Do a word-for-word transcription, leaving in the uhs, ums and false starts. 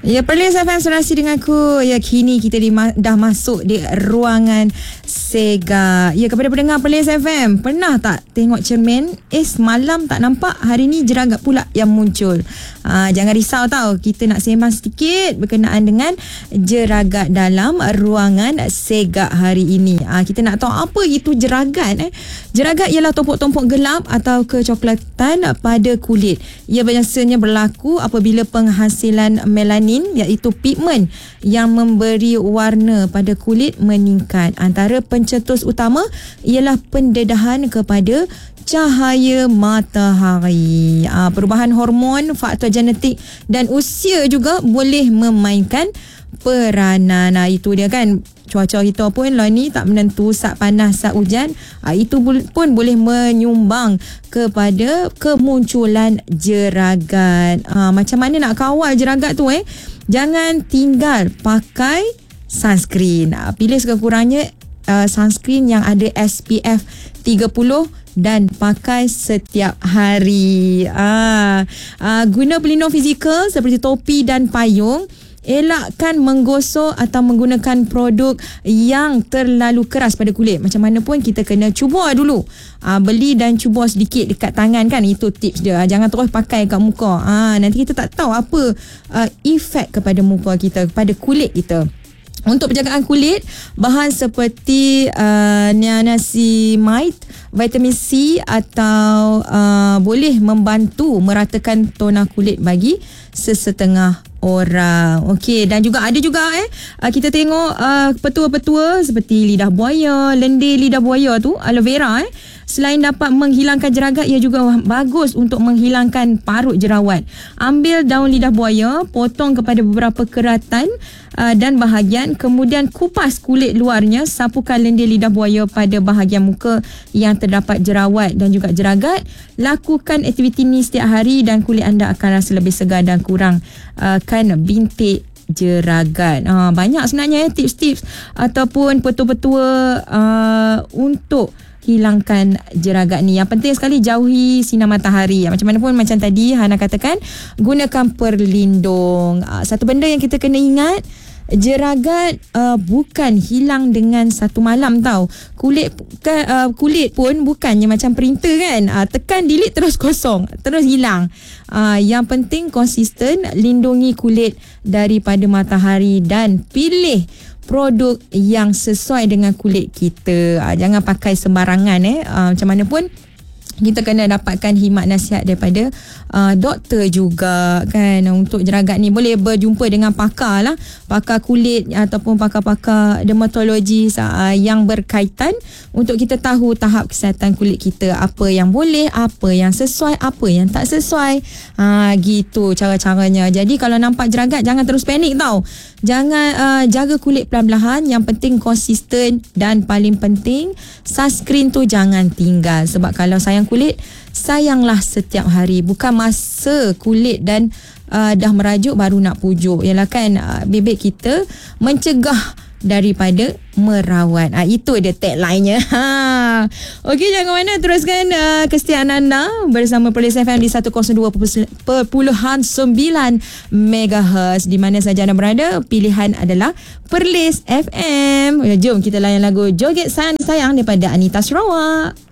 Ya, Perlis F M serasi dengan aku. Ya, kini kita di, dah masuk di ruangan Sega. Ya, kepada pendengar Perlis F M, pernah tak tengok cermin? Eh, semalam tak nampak, hari ni jeragat pula yang muncul. Ha, jangan risau tau, kita nak sembang sedikit berkenaan dengan jeragat dalam ruangan Sega hari ini. Ha, kita nak tahu apa itu jeragat. Eh? Jeragat ialah tompok-tompok gelap atau kecoklatan pada kulit. Ia biasanya berlaku apabila penghasilan melanin, iaitu pigmen yang memberi warna pada kulit meningkat. Antara pencetus utama ialah pendedahan kepada cahaya matahari. Aa, perubahan hormon, faktor genetik dan usia juga boleh memainkan peranan. Nah, itu dia kan, cuaca kita pun lah ni tak menentu, sat panas, sat hujan. Ha, itu pun boleh menyumbang kepada kemunculan jeragat. Ha, macam mana nak kawal jeragat tu eh? Jangan tinggal pakai sunscreen. Ha, pilih sekurang-kurangnya uh, sunscreen yang ada S P F tiga puluh dan pakai setiap hari. Ha, uh, guna pelindung fizikal seperti topi dan payung. Elakkan menggosok atau menggunakan produk yang terlalu keras pada kulit. Macam mana pun kita kena cuba dulu. Aa, beli dan cuba sedikit dekat tangan kan. Itu tips dia. Jangan terus pakai kat muka. Aa, nanti kita tak tahu apa aa, efek kepada muka kita, kepada kulit kita. Untuk penjagaan kulit, bahan seperti uh, niacinamide, vitamin C atau uh, boleh membantu meratakan tona kulit bagi sesetengah orang. Okey, dan juga ada juga eh uh, kita tengok uh, petua-petua seperti lidah buaya, lendir lidah buaya tu, aloe vera eh. Selain dapat menghilangkan jeragat, ia juga bagus untuk menghilangkan parut jerawat. Ambil daun lidah buaya, potong kepada beberapa keratan uh, dan bahagian, kemudian kupas kulit luarnya, sapukan lendir lidah buaya pada bahagian muka yang terdapat jerawat dan juga jeragat. Lakukan aktiviti ini setiap hari dan kulit anda akan rasa lebih segar dan kurang uh, kan bintik jeragat. Uh, banyak sebenarnya eh, tips-tips ataupun petua-petua uh, untuk hilangkan jeragat ni. Yang penting sekali jauhi sinar matahari. Macam mana pun, macam tadi Hana katakan, gunakan perlindung. Satu benda yang kita kena ingat, jeragat uh, bukan hilang dengan satu malam tau. Kulit uh, kulit pun bukannya macam printer kan. Uh, tekan delete terus kosong, terus hilang. Uh, yang penting konsisten lindungi kulit daripada matahari dan pilih produk yang sesuai dengan kulit kita. Uh, jangan pakai sembarangan eh. Uh, macam mana pun kita kena dapatkan khidmat nasihat daripada uh, doktor juga kan. Untuk jeragat ni boleh berjumpa dengan pakar lah, pakar kulit ataupun pakar-pakar dermatologis uh, yang berkaitan untuk kita tahu tahap kesihatan kulit kita, apa yang boleh, apa yang sesuai, apa yang tak sesuai. Ha, gitu cara-caranya. Jadi kalau nampak jeragat, jangan terus panik tau. Jangan uh, jaga kulit perlahan-lahan. Yang penting konsisten dan paling penting sunscreen tu jangan tinggal. Sebab kalau sayang kulit, sayanglah setiap hari. Bukan masa kulit dan uh, dah merajuk baru nak pujuk. Yalah kan, uh, bibit kita mencegah daripada merawat. Ah, itu dia tagline-nya. Ha. Okey, jangan mana, teruskan uh, kesetiaan anda bersama Perlis F M di seratus dua perpuluhan sembilan megahertz. Di mana saja anda berada, pilihan adalah Perlis F M. Jom kita layan lagu Joget Sayang Sayang daripada Anita Sarawak.